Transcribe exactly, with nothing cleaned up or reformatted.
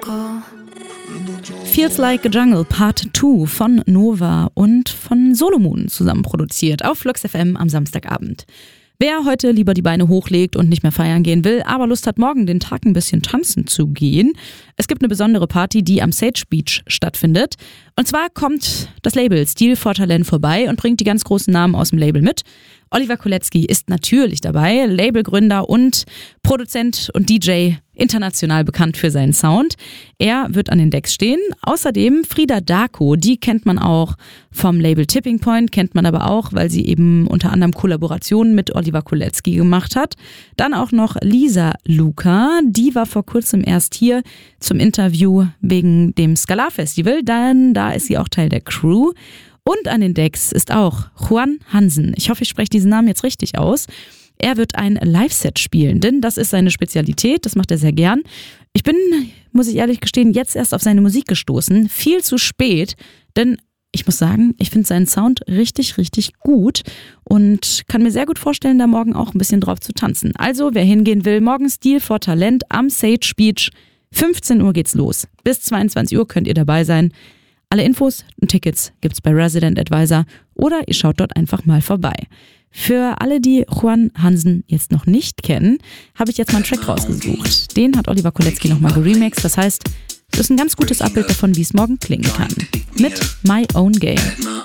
Feels Like a Jungle Part zwei von Nova und von Solomon zusammen produziert auf Flux F M am Samstagabend. Wer heute lieber die Beine hochlegt und nicht mehr feiern gehen will, aber Lust hat, morgen den Tag ein bisschen tanzen zu gehen. Es gibt eine besondere Party, die am Sage Beach stattfindet. Und zwar kommt das Label Stil for Talent vorbei und bringt die ganz großen Namen aus dem Label mit. Oliver Kolecki ist natürlich dabei, Labelgründer und Produzent und D J, international bekannt für seinen Sound. Er wird an den Decks stehen. Außerdem Frida Darko, die kennt man auch vom Label Tipping Point, kennt man aber auch, weil sie eben unter anderem Kollaborationen mit Oliver Kolecki gemacht hat. Dann auch noch Lisa Luca, die war vor kurzem erst hier zum Interview wegen dem Skalar Festival, dann da ist sie auch Teil der Crew. Und an den Decks ist auch Juan Hansen. Ich hoffe, ich spreche diesen Namen jetzt richtig aus. Er wird ein Live-Set spielen, denn das ist seine Spezialität, das macht er sehr gern. Ich bin, muss ich ehrlich gestehen, jetzt erst auf seine Musik gestoßen. Viel zu spät, denn ich muss sagen, ich finde seinen Sound richtig, richtig gut und kann mir sehr gut vorstellen, da morgen auch ein bisschen drauf zu tanzen. Also, wer hingehen will, morgen Stil for Talent am Sage Beach. fünfzehn Uhr geht's los. Bis zweiundzwanzig Uhr könnt ihr dabei sein. Alle Infos und Tickets gibt's bei Resident Advisor oder ihr schaut dort einfach mal vorbei. Für alle, die Juan Hansen jetzt noch nicht kennen, habe ich jetzt mal einen Track rausgesucht. Den hat Oliver Kolecki nochmal geremixed. Das heißt, es ist ein ganz gutes Abbild davon, wie es morgen klingen kann. Mit My Own Game.